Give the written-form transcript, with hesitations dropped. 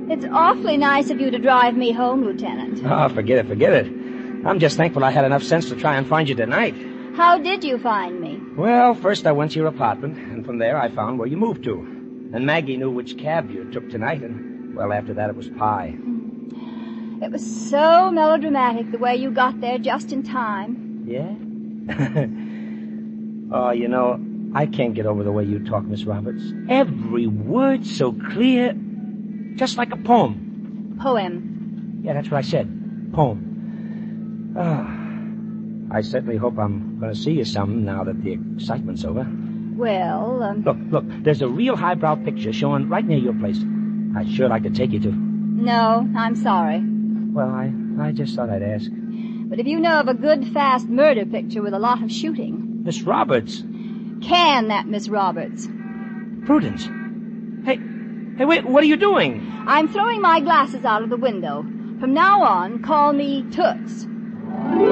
It's awfully nice of you to drive me home, Lieutenant. Oh, forget it. I'm just thankful I had enough sense to try and find you tonight. How did you find me? Well, first I went to your apartment, and from there I found where you moved to. And Maggie knew which cab you took tonight, and, well, after that it was pie. It was so melodramatic the way you got there just in time. Yeah? Oh, you know, I can't get over the way you talk, Miss Roberts. Every word so clear, just like a poem. Poem. Yeah, that's what I said. Poem. I certainly hope I'm going to see you some now that the excitement's over. Well, Look, there's a real highbrow picture showing right near your place. I'd sure like to take you to. No, I'm sorry. Well, I just thought I'd ask. But if you know of a good, fast murder picture with a lot of shooting... Miss Roberts. Can that, Miss Roberts? Prudence. Hey, wait, what are you doing? I'm throwing my glasses out of the window. From now on, call me Toots.